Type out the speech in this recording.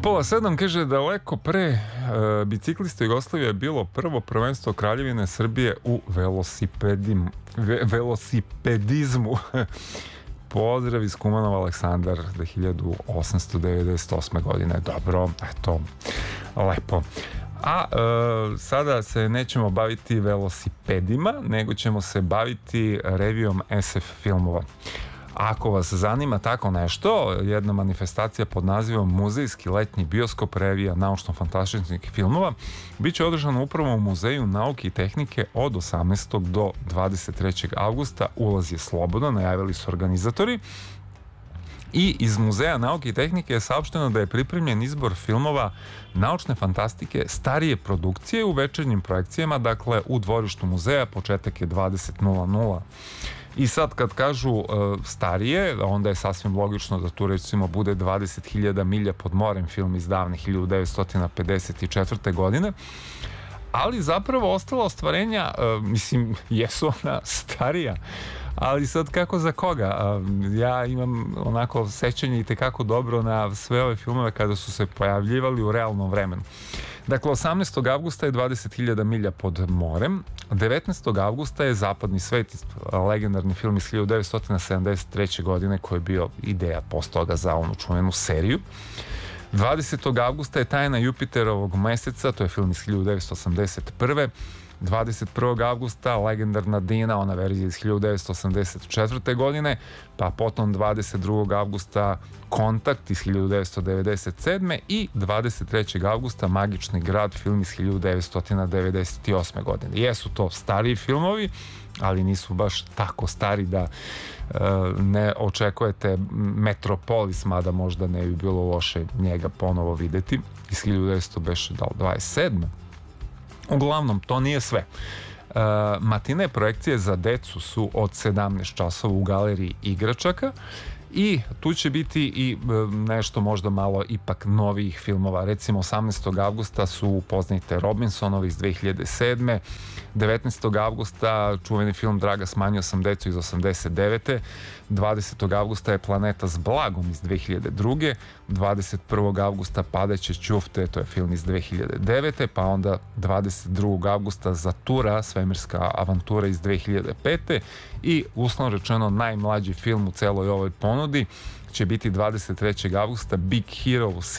pola 7 kaže daleko pre biciklista Jugoslavije je bilo prvo prvenstvo Kraljevine Srbije u velosipedizmu. Pozdrav iz Kumanova, Aleksandar, 1898. godine. Dobro, eto, lepo. A sada se nećemo baviti velosipedima, nego ćemo se baviti revijom SF filmova. Ako vas zanima tako nešto, jedna manifestacija pod nazivom Muzejski letnji bioskop revija naučno-fantastičnih filmova bit će održana upravo u Muzeju nauke i tehnike od 18. do 23. avgusta. Ulaz je slobodan, najavili su organizatori. I iz Muzeja nauke i tehnike je saopšteno da je pripremljen izbor filmova naučne fantastike starije produkcije u večernjim projekcijama, dakle u dvorištu muzeja, početak je 20:00. I sad kad kažu starije, onda je sasvim logično da tu recimo bude 20.000 milja pod morem, film iz davne 1954. godine. Ali zapravo ostala ostvarenja, mislim, jesu ona starija, ali sad kako za koga? Ja imam onako sećanje i tekako dobro na sve ove filmove kada su se pojavljivali u realnom vremenu. Dakle, 18. avgusta je 20.000 milja pod morem, 19. avgusta je Zapadni svet, legendarni film iz 1973. godine koji je bio ideja post toga za onu čuvenu seriju. 20. avgusta je Tajna Jupiterovog meseca, to je film iz 1981. 21. avgusta legendarna Dina, ona verzija iz 1984. godine, pa potom 22. avgusta Kontakt iz 1997. i 23. avgusta Magični grad, film iz 1998. godine. Jesu to stariji filmovi, ali nisu baš tako stari da ne očekujete Metropolis, mada možda ne bi bilo loše njega ponovo videti iz 1927. Uglavnom, to nije sve. Matine projekcije za decu su od 17 časova u galeriji igračaka i tu će biti i nešto možda malo ipak novijih filmova. Recimo 18. avgusta su Upoznajte Robinsonovi iz 2007. 19. avgusta čuveni film Draga, smanjio sam decu iz 89. 20. avgusta je Planeta s blagom iz 2002. 21. avgusta Padaće ćufte, to je film iz 2009. Pa onda 22. avgusta Zatura, svemirska avantura iz 2005. I uslovno rečeno najmlađi film u celoj ovoj ponudi će biti 23. avgusta Big Hero